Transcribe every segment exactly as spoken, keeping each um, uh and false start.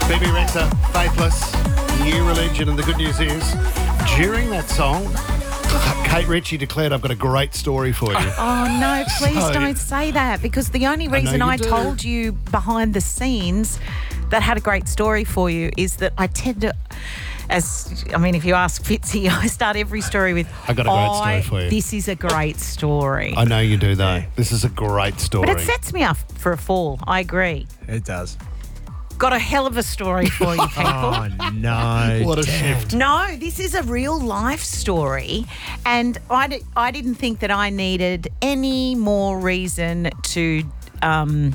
B B Rexa, Faithless, New Religion, and the good news is, during that song, Kate Ritchie declared, I've got a great story for you. Oh, no, please So- don't say that, because the only reason you I, do. told you behind the scenes that had a great story for you is that I tend to, as I mean, if you ask Fitzy, I start every story with, I got a great "I- story for you." This is a great story. I know you do, though. This is a great story. But it sets me up for a fall. I agree. It does. Got a hell of a story for you, people. Oh, no. What a Damn. shift. No, this is a real life story, and I, di- I didn't think that I needed any more reason to um,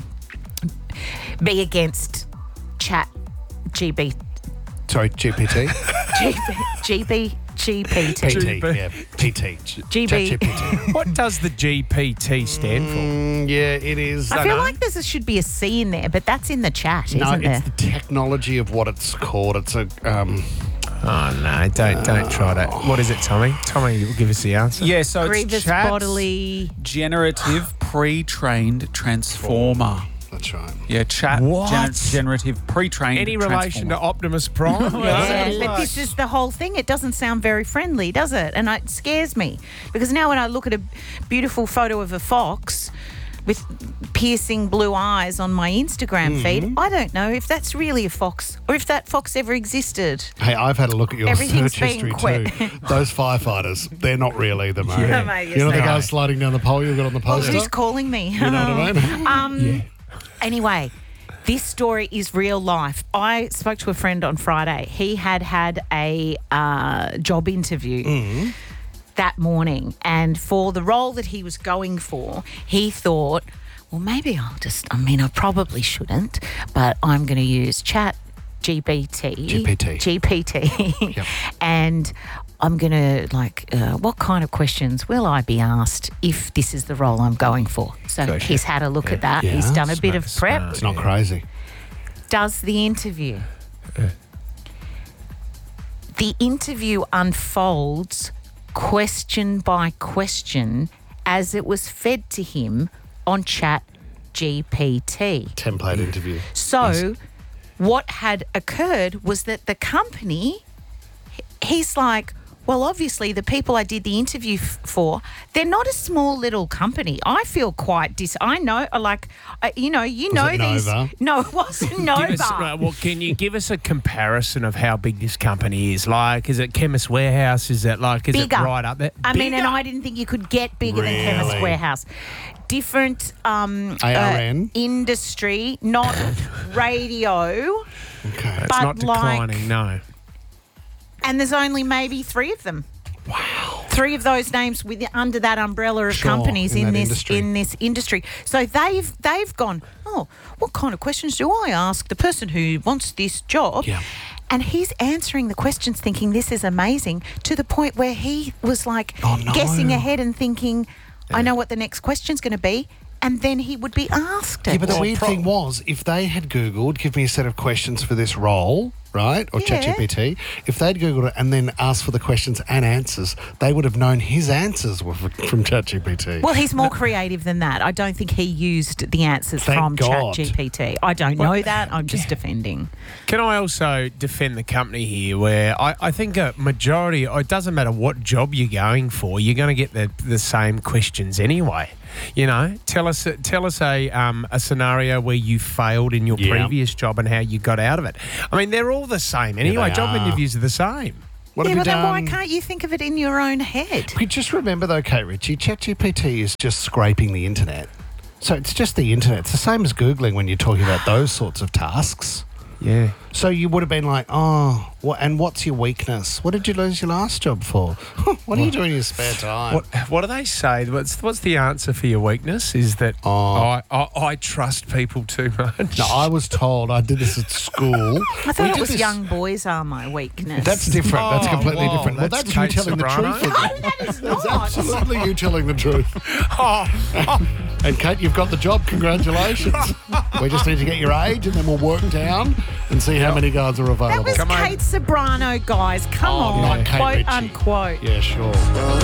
be against chat G B, Sorry, G P T? G B, G B, G P T. P T, G P. yeah. P T. G B. ChatGPT. What does the G P T stand for? Mm, yeah, it is. I feel know. like there should be a C in there, but that's in the chat, No, isn't there? it's the technology of what it's called. It's a... Um, Oh, no. Don't don't try that. What is it, Tommy? Tommy will give us the answer. Yeah, so it's Grievous chat, bodily. generative pre-trained transformer. that's right. Yeah, chat What? gener- generative pre-trained Any relation to transformer. Optimus Prime? Yeah, No. but this is the whole thing. It doesn't sound very friendly, does it? And it scares me because now when I look at a beautiful photo of a fox with piercing blue eyes on my Instagram feed, I don't know if that's really a fox or if that fox ever existed. Hey, I've had a look at your Everything's search being history quit. too. Those firefighters, they're not real either, mate. Yeah, mate, yes, you know they the are. guy sliding down the pole you got on the Well, poster? who's calling me? You know what I mean? Um, Anyway, this story is real life. I spoke to a friend on Friday. He had had a uh, job interview that morning, and for the role that he was going for, he thought, well, maybe I'll just, I mean, I probably shouldn't, but I'm going to use Chat G P T. G P T. G P T. Yep. And I'm going to, like, uh, what kind of questions will I be asked if this is the role I'm going for? So Gotcha. he's had a look at that. Yeah. He's done a bit Smart, of prep. smart. It's not crazy. Does the interview. The interview unfolds question by question as it was fed to him on Chat G P T. Template interview. So what had occurred was that the company, he's like, well, obviously the people I did the interview f- for, they're not a small little company. I feel quite dis. I know, like, uh, you know, you Was know it these. Nova? No, it wasn't Give Nova. us, right, well, can you give us a comparison of how big this company is? Like, is it Chemist Warehouse? Is it like, is Bigger. it right up there? I mean, and Bigger? I didn't think you could get bigger than Chemist Really? Warehouse. Different um, A R N? uh, industry, not radio, Okay. It's but not like- declining, no. and there's only maybe three of them. Wow. Three of those names with under that umbrella of Sure, companies in in, that this industry. in this industry. So they've they've gone, oh, what kind of questions do I ask the person who wants this job? Yeah. And he's answering the questions thinking this is amazing, to the point where he was like Oh, no. guessing ahead and thinking, I know what the next question's going to be. And then he would be asked it. Yeah, but the Well, weird pro- thing was, if they had Googled, give me a set of questions for this role, right, or Yeah. ChatGPT, if they'd Googled it and then asked for the questions and answers, they would have known his answers were f- from ChatGPT. Well, he's more creative than that. I don't think he used the answers Thank from God. ChatGPT. I don't know that. I'm just defending. Can I also defend the company here where I, I think a majority, it doesn't matter what job you're going for, you're going to get the, the same questions anyway. You know, tell us tell us a um, a scenario where you failed in your Yeah. previous job and how you got out of it. I mean, they're all the same anyway. they Job are. interviews are the same. What yeah, have but you then why done? can't you think of it in your own head? We just remember though, Kate Ritchie, ChatGPT is just scraping the internet. So it's just the internet. It's the same as Googling when you're talking about those sorts of tasks. Yeah. So you would have been like, oh, what, and what's your weakness? What did you lose your last job for? What are you doing in your spare time? What what do they say? What's what's the answer for your weakness? Is that Oh. I, I I trust people too much. No, I was told, I did this at school. I thought We it did was this- young boys are my weakness. That's different. That's Oh, completely whoa, different. Well, that's that's, you Kate telling Sobrano. the truth. Isn't it? that is That's not. absolutely you telling the truth. Oh, oh. And Kate, you've got the job. Congratulations. We just need to get your age and then we'll work down and see how many guards are That available. was Come on. Kate Sobrano, guys. Come Oh, on. not Kate Quote Ritchie. unquote. Yeah, sure.